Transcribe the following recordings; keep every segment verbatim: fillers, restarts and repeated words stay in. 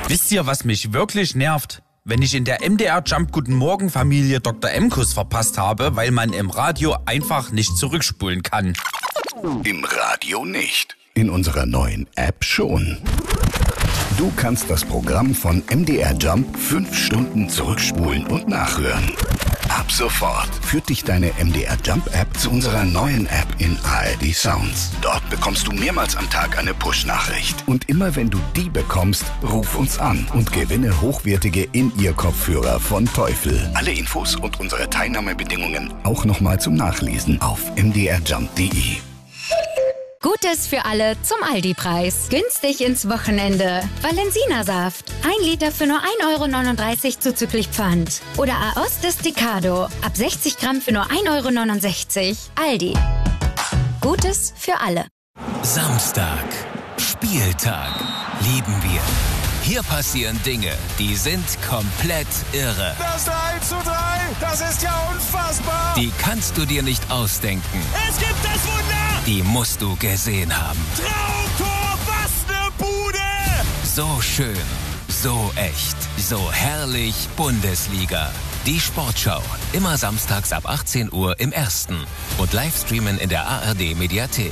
Wisst ihr, was mich wirklich nervt? Wenn ich in der M D R Jump Guten Morgen Familie Doktor M-Kuss verpasst habe, weil man im Radio einfach nicht zurückspulen kann. Im Radio nicht. In unserer neuen App schon. Du kannst das Programm von M D R Jump fünf Stunden zurückspulen und nachhören. Ab sofort führt dich deine M D R Jump App zu unserer neuen App in A R D Sounds. Dort bekommst du mehrmals am Tag eine Push-Nachricht. Und immer wenn du die bekommst, ruf uns an und gewinne hochwertige In-Ear-Kopfhörer von Teufel. Alle Infos und unsere Teilnahmebedingungen auch nochmal zum Nachlesen auf m d r jump punkt d e. Gutes für alle zum Aldi-Preis. Günstig ins Wochenende. Valensina-Saft. Ein Liter für nur ein Euro neununddreißig zuzüglich Pfand. Oder Aoste Stecado. Ab sechzig Gramm für nur ein Euro neunundsechzig. Aldi. Gutes für alle. Samstag. Spieltag. Lieben wir. Hier passieren Dinge, die sind komplett irre. Das eins zu drei, das ist ja unfassbar. Die kannst du dir nicht ausdenken. Es gibt das Wunder. Die musst du gesehen haben. Traumtor, was ne Bude. So schön, so echt, so herrlich Bundesliga. Die Sportschau, immer samstags ab achtzehn Uhr im Ersten und Livestreamen in der A R D Mediathek.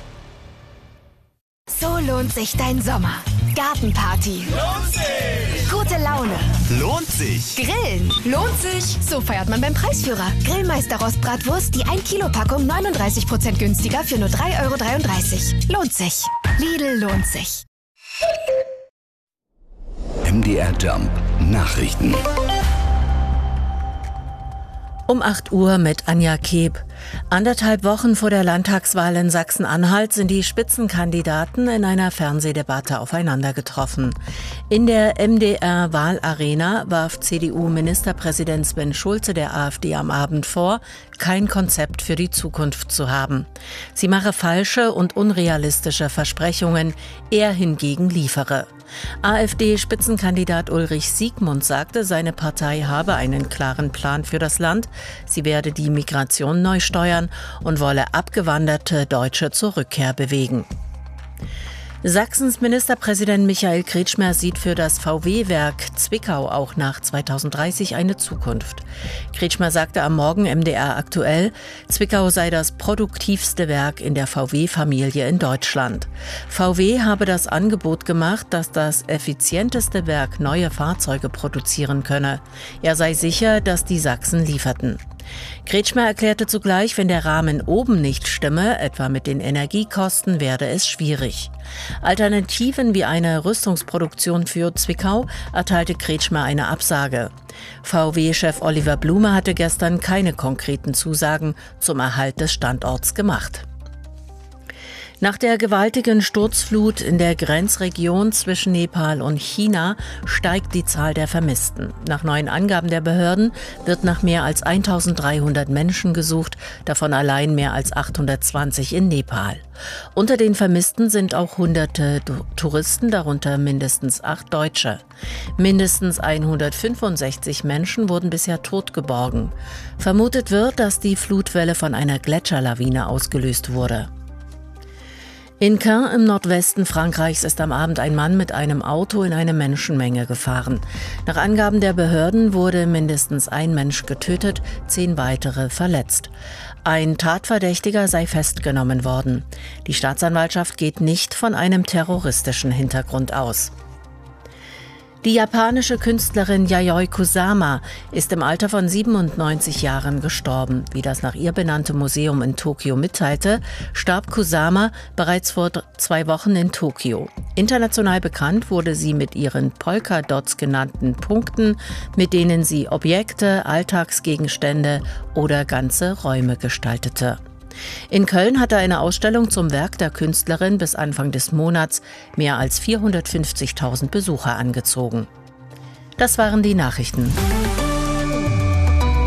So lohnt sich dein Sommer. Gartenparty. Lohnt sich. Gute Laune. Lohnt sich. Grillen. Lohnt sich. So feiert man beim Preisführer. Grillmeister Rostbratwurst, die ein Kilo Packung neununddreißig Prozent günstiger für nur drei Euro dreiunddreißig. Lohnt sich. Lidl lohnt sich. M D R Jump Nachrichten. Um acht Uhr mit Anja Keb. Anderthalb Wochen vor der Landtagswahl in Sachsen-Anhalt sind die Spitzenkandidaten in einer Fernsehdebatte aufeinander getroffen. In der M D R-Wahlarena warf C D U-Ministerpräsident Sven Schulze der AfD am Abend vor, kein Konzept für die Zukunft zu haben. Sie mache falsche und unrealistische Versprechungen, er hingegen liefere. AfD-Spitzenkandidat Ulrich Siegmund sagte, seine Partei habe einen klaren Plan für das Land. Sie werde die Migration neu steuern und wolle abgewanderte Deutsche zur Rückkehr bewegen. Sachsens Ministerpräsident Michael Kretschmer sieht für das V W-Werk Zwickau auch nach zweitausenddreißig eine Zukunft. Kretschmer sagte am Morgen M D R aktuell, Zwickau sei das produktivste Werk in der V W-Familie in Deutschland. V W habe das Angebot gemacht, dass das effizienteste Werk neue Fahrzeuge produzieren könne. Er sei sicher, dass die Sachsen lieferten. Kretschmer erklärte zugleich, wenn der Rahmen oben nicht stimme, etwa mit den Energiekosten, werde es schwierig. Alternativen wie eine Rüstungsproduktion für Zwickau erteilte Kretschmer eine Absage. V W-Chef Oliver Blume hatte gestern keine konkreten Zusagen zum Erhalt des Standorts gemacht. Nach der gewaltigen Sturzflut in der Grenzregion zwischen Nepal und China steigt die Zahl der Vermissten. Nach neuen Angaben der Behörden wird nach mehr als eintausenddreihundert Menschen gesucht, davon allein mehr als achthundertzwanzig in Nepal. Unter den Vermissten sind auch hunderte Touristen, darunter mindestens acht Deutsche. Mindestens hundertfünfundsechzig Menschen wurden bisher tot geborgen. Vermutet wird, dass die Flutwelle von einer Gletscherlawine ausgelöst wurde. In Caen im Nordwesten Frankreichs ist am Abend ein Mann mit einem Auto in eine Menschenmenge gefahren. Nach Angaben der Behörden wurde mindestens ein Mensch getötet, zehn weitere verletzt. Ein Tatverdächtiger sei festgenommen worden. Die Staatsanwaltschaft geht nicht von einem terroristischen Hintergrund aus. Die japanische Künstlerin Yayoi Kusama ist im Alter von siebenundneunzig Jahren gestorben. Wie das nach ihr benannte Museum in Tokio mitteilte, starb Kusama bereits vor zwei Wochen in Tokio. International bekannt wurde sie mit ihren Polka-Dots genannten Punkten, mit denen sie Objekte, Alltagsgegenstände oder ganze Räume gestaltete. In Köln hatte eine Ausstellung zum Werk der Künstlerin bis Anfang des Monats mehr als vierhundertfünfzigtausend Besucher angezogen. Das waren die Nachrichten.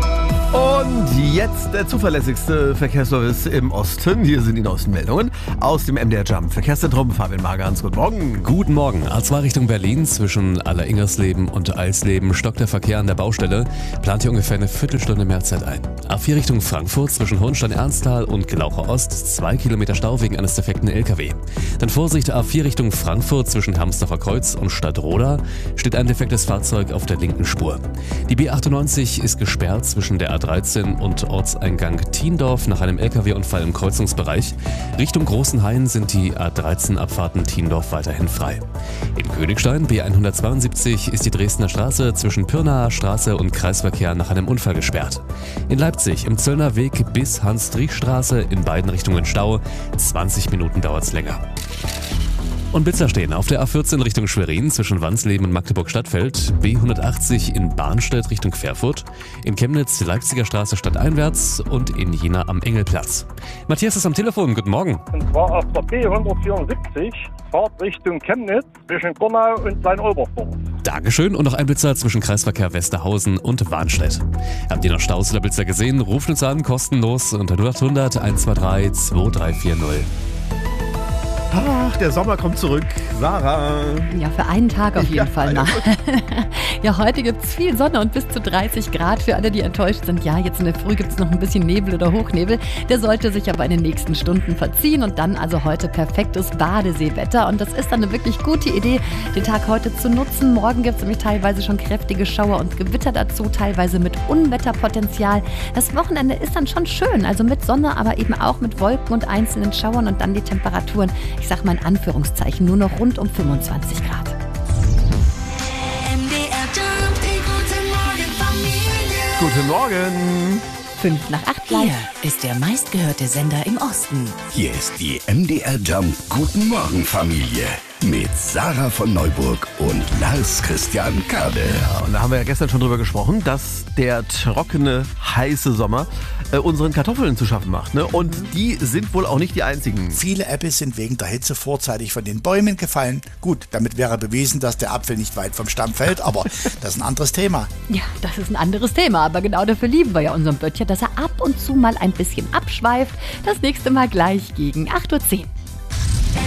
Und jetzt der zuverlässigste Verkehrsservice im Osten. Hier sind die neuesten Meldungen aus dem M D R Jump Verkehrszentrum. Fabian Magans, guten Morgen. Guten Morgen. A zwei Richtung Berlin zwischen Alleringersleben und Eisleben stockt der Verkehr an der Baustelle. Plant hier ungefähr eine Viertelstunde mehr Zeit ein. A vier Richtung Frankfurt zwischen Hohenstein-Ernsthal und Glaucher Ost. Zwei Kilometer Stau wegen eines defekten L K W. Dann Vorsicht, A vier Richtung Frankfurt zwischen Hermsdorfer Kreuz und Stadtroda steht ein defektes Fahrzeug auf der linken Spur. Die B achtundneunzig ist gesperrt zwischen der A dreizehn und Ortseingang Thiendorf nach einem L K W-Unfall im Kreuzungsbereich. Richtung Großenhain sind die A dreizehn Abfahrten Thiendorf weiterhin frei. In Königstein, B hundertzweiundsiebzig, ist die Dresdner Straße zwischen Pirnaer Straße und Kreisverkehr nach einem Unfall gesperrt. In Leipzig im Zöllner Weg bis Hans-Driesch-Straße in beiden Richtungen Stau. zwanzig Minuten dauert's länger. Und Blitzer stehen auf der A vierzehn Richtung Schwerin zwischen Wansleben und Magdeburg-Stadtfeld, B hundertachtzig in Barnstedt Richtung Querfurt, in Chemnitz die Leipziger Straße stadteinwärts und in Jena am Engelplatz. Matthias ist am Telefon, guten Morgen. Und zwar auf der B hundertvierundsiebzig, Fahrt Richtung Chemnitz zwischen Gurnau und Klein-Olbersdorf. Dankeschön und noch ein Blitzer zwischen Kreisverkehr Westerhausen und Warnstedt. Habt ihr noch Staus oder Blitzer gesehen? Ruft uns an, kostenlos unter null acht hundert eins zwei drei zwei drei vier null. Ach, der Sommer kommt zurück. Sarah. Ja, für einen Tag auf jeden ja, Fall mal. Ja, heute gibt es viel Sonne und bis zu dreißig Grad. Für alle, die enttäuscht sind, ja, jetzt in der Früh gibt es noch ein bisschen Nebel oder Hochnebel. Der sollte sich aber in den nächsten Stunden verziehen und dann also heute perfektes Badeseewetter. Und das ist dann eine wirklich gute Idee, den Tag heute zu nutzen. Morgen gibt es nämlich teilweise schon kräftige Schauer und Gewitter dazu, teilweise mit Unwetterpotenzial. Das Wochenende ist dann schon schön, also mit Sonne, aber eben auch mit Wolken und einzelnen Schauern und dann die Temperaturen, ich sag mal in Anführungszeichen, nur noch rund um fünfundzwanzig Grad. M D R Jump, die gute Morgen Familie. Guten Morgen. Fünf nach acht gleich. Hier ist der meistgehörte Sender im Osten. Hier ist die M D R Jump Guten Morgen Familie mit Sarah von Neuburg und Lars Christian Kade. Ja, und da haben wir ja gestern schon drüber gesprochen, dass der trockene, heiße Sommer äh, unseren Kartoffeln zu schaffen macht. Ne? Und die sind wohl auch nicht die einzigen. Viele Äpfel sind wegen der Hitze vorzeitig von den Bäumen gefallen. Gut, damit wäre bewiesen, dass der Apfel nicht weit vom Stamm fällt, aber das ist ein anderes Thema. Ja, das ist ein anderes Thema, aber genau dafür lieben wir ja unseren Böttcher, dass er ab und zu mal ein bisschen abschweift. Das nächste Mal gleich gegen acht Uhr zehn.